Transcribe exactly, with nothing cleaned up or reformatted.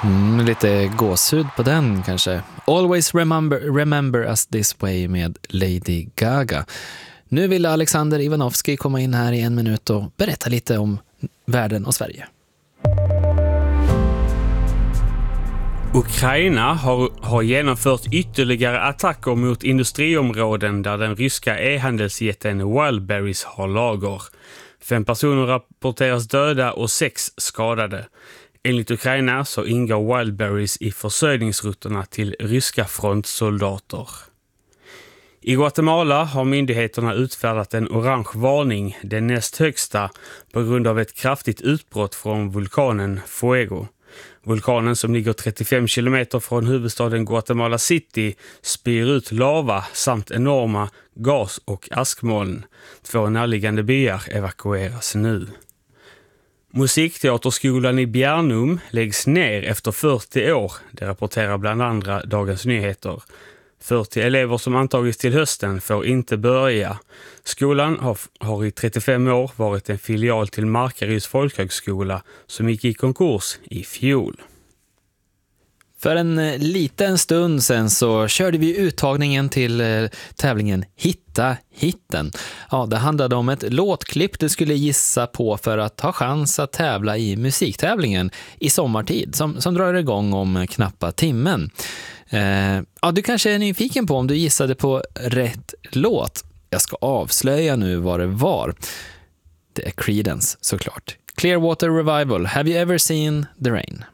Mm, lite gåshud på den kanske. Always remember, remember us this way med Lady Gaga. Nu vill Alexander Ivanovski komma in här i en minut och berätta lite om världen och Sverige. Ukraina har, har genomfört ytterligare attacker mot industriområden där den ryska e-handelsjätten Wildberries har lager. Fem personer rapporteras döda och sex skadade. Enligt Ukraina så ingår Wildberries i försörjningsrutterna till ryska frontsoldater. I Guatemala har myndigheterna utfärdat en orange varning, den näst högsta, på grund av ett kraftigt utbrott från vulkanen Fuego. Vulkanen, som ligger trettiofem kilometer från huvudstaden Guatemala City, spyr ut lava samt enorma gas- och askmoln. Två närliggande byar evakueras nu. Musikteaterskolan i Bjärnum läggs ner efter fyrtio år, det rapporterar bland andra Dagens Nyheter. fyrtio elever som antagits till hösten får inte börja. Skolan har, har i trettiofem år varit en filial till Markaryds folkhögskola som gick i konkurs i fjol. För en liten stund sen så körde vi uttagningen till eh, tävlingen Hitta hitten. Ja, det handlade om ett låtklipp du skulle gissa på för att ha chans att tävla i musiktävlingen i sommartid som, som drar igång om knappa timmen. Eh, ja, du kanske är nyfiken på om du gissade på rätt låt. Jag ska avslöja nu vad det var. Det är Creedence såklart. Clearwater Revival. Have you ever seen the rain?